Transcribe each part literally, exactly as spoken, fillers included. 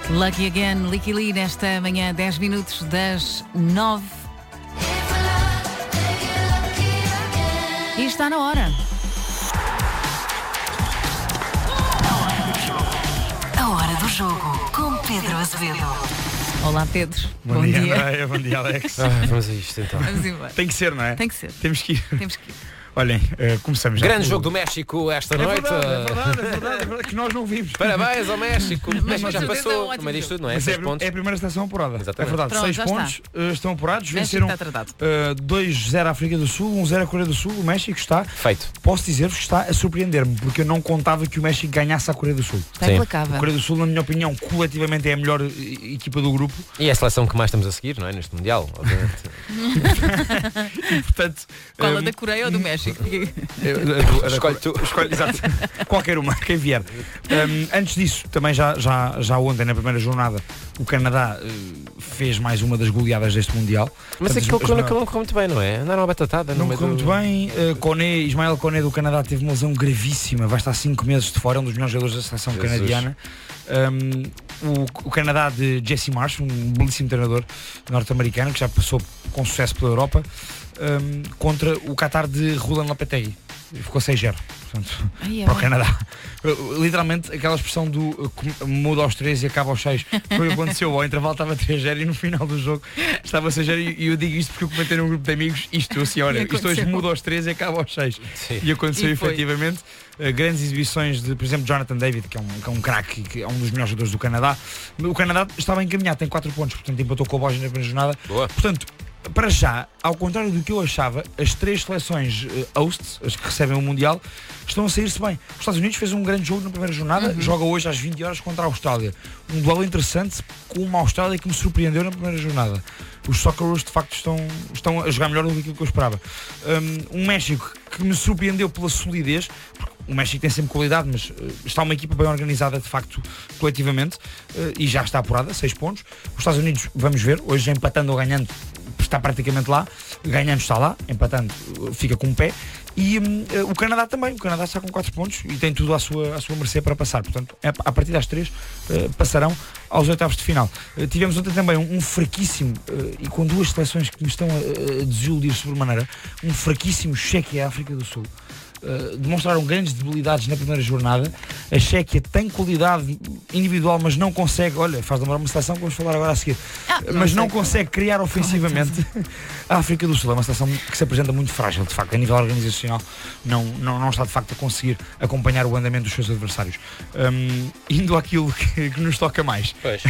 Lucky Again, Licky Lee, nesta manhã, dez minutos das nove. E está na hora. A hora do jogo, com Pedro Azevedo. Olá, Pedro. Bom, Bom dia, dia. Andréia. Bom dia, Alex. Ah, vamos a isto então. Vamos embora. Tem que ser, não é? Tem que ser. Temos que ir. Temos que ir. Olhem, uh, começamos já. Grande com... jogo do México esta É noite. verdade, é verdade, é verdade, é verdade, que nós não vimos. Parabéns ao México. O Mas México já com certeza é um passou. ótimo Mas diz jogo. tudo, não é? Mas Seis é, pontos. é a primeira estação apurada. Exatamente. É verdade, Pronto, seis já pontos uh, estão apurados. México Venceram está tratado. uh, dois zero à África do Sul, um zero à Coreia do Sul. O México está, Feito. posso dizer-vos que está a surpreender-me, porque eu não contava que o México ganhasse à Coreia do Sul. Está Sim. A implacável. Coreia do Sul, na minha opinião, coletivamente é a melhor uh, equipa do grupo. E é a seleção que mais estamos a seguir, não é? Neste Mundial, obviamente. E, portanto, Qual é um, da Coreia ou do México? Escolhe tu. Escolhe, exato. Qualquer uma, quem vier. Um, antes disso, também já, já, já ontem, na primeira jornada, o Canadá uh, fez mais uma das goleadas deste Mundial. Mas Portanto, aquilo as- que as- não correu muito bem, não é? Andaram a batatada no Não meio correu do... muito bem. Uh, Koné, Ismael Koné do Canadá teve uma lesão gravíssima, vai estar cinco meses de fora, é um dos melhores jogadores da seleção Jesus. canadiana. Um, o, o Canadá de Jesse Marsh, um belíssimo treinador norte-americano que já passou com sucesso pela Europa, um, contra o Qatar de Roland Lopetegui. Ficou seis zero. Portanto, Ai, é para o bem. Canadá. Literalmente aquela expressão do uh, muda aos três e acaba aos seis. Foi o que aconteceu. Ao intervalo estava três zero e no final do jogo estava seis zero. E eu digo isto porque eu comentei num grupo de amigos. Isto assim, olha, E isto hoje aconteceu. muda aos três e acaba aos seis. Sim. E aconteceu E foi. efetivamente. Uh, grandes exibições de, por exemplo, Jonathan David, que é um, que é um craque, que é um dos melhores jogadores do Canadá. O Canadá estava encaminhado, tem quatro pontos, portanto empatou com a Bósnia na primeira jornada. Boa. Portanto, para já, ao contrário do que eu achava, as três seleções uh, hosts, as que recebem o Mundial, estão a sair-se bem. Os Estados Unidos fez um grande jogo na primeira jornada, Uhum. joga hoje às vinte horas contra a Austrália. Um duelo interessante com uma Austrália que me surpreendeu na primeira jornada. Os Socceroos de facto estão, estão a jogar melhor do que aquilo que eu esperava. Um, um México que me surpreendeu pela solidez, porque o México tem sempre qualidade, mas uh, está uma equipa bem organizada de facto coletivamente uh, e já está apurada, seis pontos. Os Estados Unidos, vamos ver, hoje empatando ou ganhando, está praticamente lá, ganhando está lá, empatando fica com um pé. E hum, o Canadá também, o Canadá está com quatro pontos e tem tudo à sua, à sua mercê para passar. Portanto, é, a partir das três uh, passarão aos oitavos de final. Uh, tivemos ontem também um, um fraquíssimo, uh, e com duas seleções que me estão a, a desiludir sobremaneira, um fraquíssimo Chequia e África do Sul. Uh, demonstraram grandes debilidades na primeira jornada. A Chequia tem qualidade individual, mas não consegue, olha, faz lembrar uma seleção que vamos falar agora a seguir, Ah, não mas sei não como. consegue criar ofensivamente. A África do Sul é uma seleção que se apresenta muito frágil, de facto, a nível organizacional não, não, não está de facto a conseguir acompanhar o andamento dos seus adversários. Um, indo àquilo que, que nos toca mais, Pois.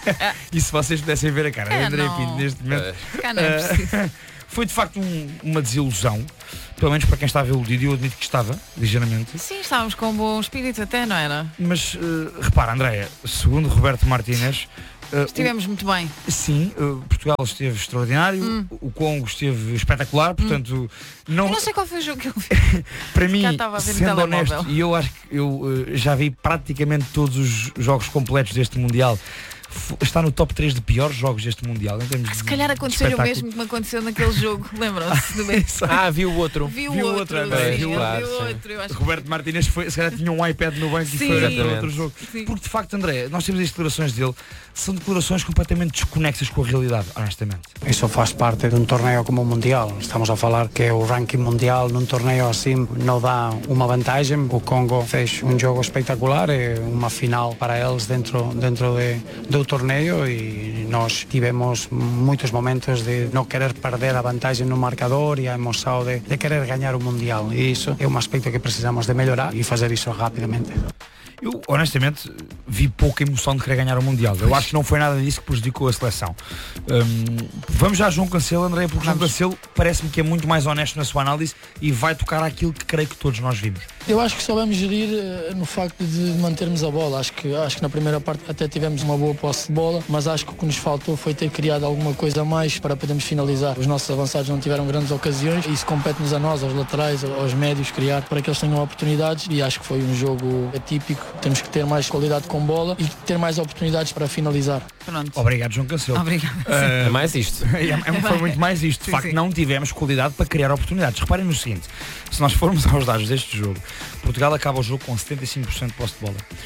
e se vocês pudessem ver a cara de É, André não. Pinto neste momento, Pois. Cá não é preciso. foi de facto um- uma desilusão, pelo menos para quem estava iludido, e eu admito que estava, ligeiramente. Sim, estávamos com um bom espírito até, não era? Mas uh, repara, Andréia, segundo Roberto Martínez, uh, Estivemos muito bem. o- sim, uh, Portugal esteve extraordinário, Hum. o Congo esteve espetacular, portanto, não, Eu não sei qual foi o jogo que ele fez. para mim, cá estava a ver no sendo telemóvel. honesto, e eu acho que eu uh, já vi praticamente todos os jogos completos deste Mundial. F- Está no top três de piores jogos deste Mundial. Em termos Se de- calhar de aconteceu o espetáculo. mesmo que me aconteceu naquele jogo. Lembram-se do mesmo? Ah, viu o outro. Viu Viu outro, outro, André, sim, viu ele outro, viu sim. outro. Eu acho que Roberto Martínez foi, se calhar tinha um iPad no banco Sim. e foi para Exatamente. outro jogo. Sim. Porque de facto, André, nós temos as declarações dele, são declarações completamente desconexas com a realidade, honestamente. Isso faz parte de um torneio como o Mundial. Estamos a falar que o ranking mundial num torneio assim não dá uma vantagem. O Congo fez um jogo espetacular, é uma final para eles dentro, dentro de, do torneio e nós tivemos muitos momentos de não querer perder a vantagem no marcador e a emoção de, de querer ganhar o Mundial. E isso é um aspecto que precisamos de melhorar e fazer isso rapidamente. Eu, honestamente, vi pouca emoção de querer ganhar o Mundial. Eu acho que não foi nada disso que prejudicou a seleção. Hum, vamos já a João Cancelo, André, porque João Cancelo parece-me que é muito mais honesto na sua análise e vai tocar àquilo que creio que todos nós vimos. Eu acho que soubemos gerir eh, no facto de mantermos a bola. Acho que, acho que na primeira parte até tivemos uma boa posse de bola, mas acho que o que nos faltou foi ter criado alguma coisa a mais para podermos finalizar. Os nossos avançados não tiveram grandes ocasiões e isso compete-nos a nós, aos laterais, aos médios, criar para que eles tenham oportunidades e acho que foi um jogo atípico. Temos que ter mais qualidade com bola e ter mais oportunidades para finalizar. Pronto. Obrigado, João Cancelo. Obrigado. É mais isto. É, é, foi muito mais isto. De Sim, facto, sim. não tivemos qualidade para criar oportunidades. Reparem no seguinte: se nós formos aos dados deste jogo, Portugal acaba o jogo com setenta e cinco por cento de posse de bola.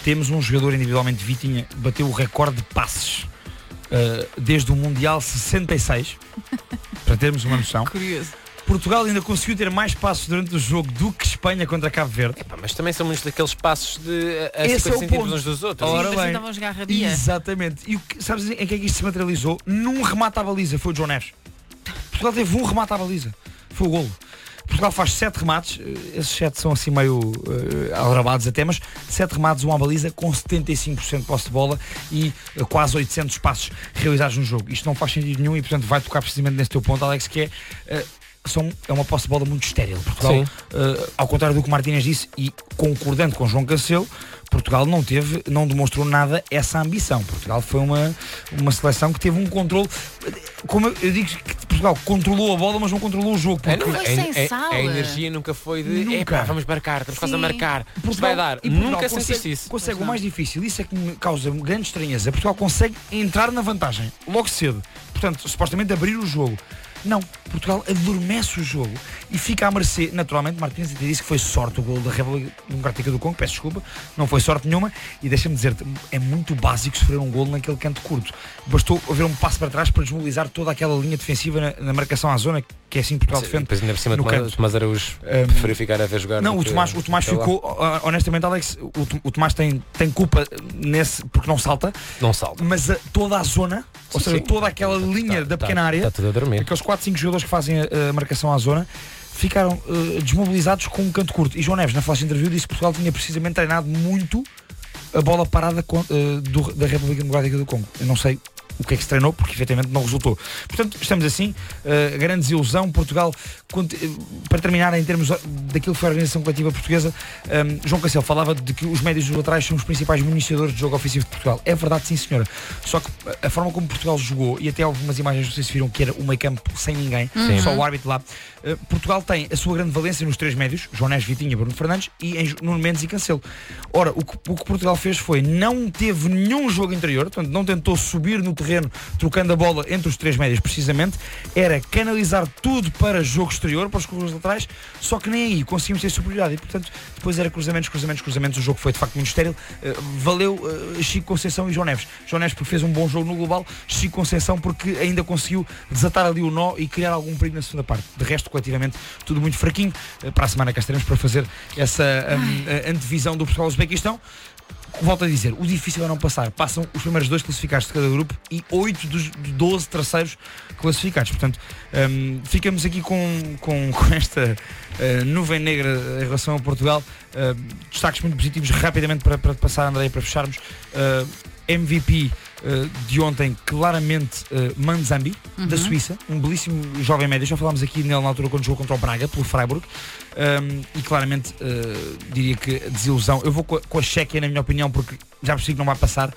temos um jogador individualmente, Vitinha, bateu o recorde de passes uh, desde o Mundial sessenta e seis, para termos uma noção. Curioso. Portugal ainda conseguiu ter mais passos durante o jogo do que Espanha contra Cabo Verde. Epá, mas também são muitos daqueles passos de a Esse cinquenta é o centímetros ponto. uns dos outros. Ora Sim, bem. estavam a jogar rabia. Exatamente. E o que, sabes em que é que isto se materializou? Num remate à baliza, foi o João Neves. Portugal teve um remate à baliza. Foi o golo. Portugal faz sete remates, esses sete são assim meio uh, aldrabados até, mas sete remates, um à baliza, com setenta e cinco por cento de posse de bola e uh, quase oitocentos passos realizados no jogo. Isto não faz sentido nenhum e, portanto, vai tocar precisamente nesse teu ponto, Alex, que é... Uh, São, é uma posse de bola muito estéril. Portugal, uh, ao contrário do que o Martínez disse, e concordando com João Cancelo, Portugal não teve, não demonstrou nada essa ambição. Portugal foi uma, uma seleção que teve um controle, como eu, eu digo, que Portugal controlou a bola, mas não controlou o jogo. É, Porque não, Foi sem a, a, sal. a energia nunca foi de Nunca. epá, vamos marcar, estamos quase a Sim. marcar. Isto Portugal- vai dar. e Portugal Nunca consegue- sentiste isso. Consegue Pois o não. mais difícil, isso é que me causa grande estranheza. Portugal consegue entrar na vantagem logo cedo, portanto, supostamente abrir o jogo. Não, Portugal adormece o jogo e fica à mercê. Naturalmente, Martínez até disse que foi sorte o gol da República Democrática do Congo, peço desculpa, não foi sorte nenhuma. E deixa-me dizer-te, é muito básico sofrer um gol naquele canto curto. Bastou haver um passo para trás para desmobilizar toda aquela linha defensiva na, na marcação à zona, que é assim que Portugal defende. Depois ainda por cima no Tomás, canto. Tomás Araújo Um, preferiu ficar a ver jogar. Não, do o que- Tomás, o Tomás sei lá. ficou, uh, honestamente, Alex, o, Tom- o Tomás tem, tem culpa nesse, porque não salta, Não salta. mas a- toda a zona, ou Sim, seja, sim. toda aquela linha Tá- da tá- pequena área, Está tudo a dormir. aqueles quatro, cinco jogadores que fazem a, a marcação à zona, ficaram uh, desmobilizados com um canto curto. E João Neves, na flash interview, disse que Portugal tinha precisamente treinado muito a bola parada com, uh, do- da República Democrática do Congo. Eu não sei o que é que se treinou, porque efetivamente não resultou. Portanto, estamos assim, uh, grande desilusão. Portugal, cont- uh, para terminar, em termos daquilo que foi a organização coletiva portuguesa, um, João Cancelo falava de que os médios dos laterais são os principais municiadores de jogo ofensivo de Portugal. É verdade, sim, senhora. Só que a forma como Portugal jogou, e até algumas imagens, não sei se viram, que era o meio campo sem ninguém, Sim. só o árbitro lá. Uh, Portugal tem a sua grande valência nos três médios, João Neves, Vitinha, Bruno Fernandes, e em Nuno Mendes e Cancelo. Ora, o que, o que Portugal fez foi, não teve nenhum jogo interior, portanto não tentou subir no terreno trocando a bola entre os três médios, precisamente, era canalizar tudo para jogo exterior, para os corredores laterais, só que nem aí conseguimos ter superioridade e, portanto, depois era cruzamentos, cruzamentos, cruzamentos, o jogo foi de facto muito estéril. Uh, valeu uh, Chico Conceição e João Neves. João Neves porque fez um bom jogo no global, Chico Conceição porque ainda conseguiu desatar ali o nó e criar algum perigo na segunda parte. De resto, coletivamente, tudo muito fraquinho. Uh, para a semana cá estaremos para fazer essa um, antevisão do Portugal-Uzbequistão. Volto a dizer, o difícil é não passar. Passam os primeiros dois classificados de cada grupo e oito dos doze terceiros classificados. Portanto, um, ficamos aqui com, com, com esta uh, nuvem negra em relação a Portugal. Uh, destaques muito positivos rapidamente para, para passar, André, para fecharmos. Uh, M V P uh, de ontem, claramente, uh, Manzambi, Uhum. da Suíça, um belíssimo jovem médio. Já falámos aqui nele na altura quando jogou contra o Braga, pelo Freiburg. Um, e claramente uh, diria que desilusão. Eu vou com a, com a Chequia, na minha opinião, porque já percebi que não vai passar. Uh,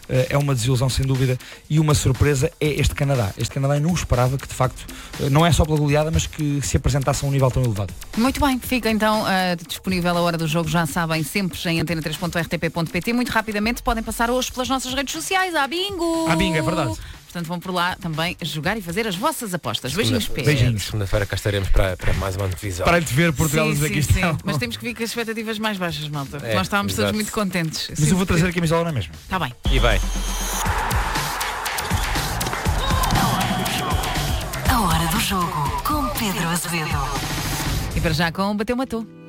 é uma desilusão sem dúvida, e uma surpresa é este Canadá. Este Canadá eu não esperava que de facto, uh, não é só pela goleada, mas que se apresentasse a um nível tão elevado. Muito bem, fica então uh, disponível a hora do jogo, já sabem, sempre em antena três ponto r t p ponto p t. Muito rapidamente podem passar hoje pelas nossas redes sociais, à Bingo! À Bingo, é verdade. Portanto, vão por lá também jogar e fazer as vossas apostas. Beijinhos, Pedro. Beijinhos. Segunda-feira cá estaremos para, para mais uma divisão. Para de ver Portugal Sim, sim, Uzbequistão. sim. Mas temos que vir com as expectativas mais baixas, malta. É, Nós estávamos todos exato. muito contentes. Mas eu vou trazer a camisola na mesma. Está bem. E bem. A hora do jogo com Pedro Azevedo. E para já com Bateu Matou.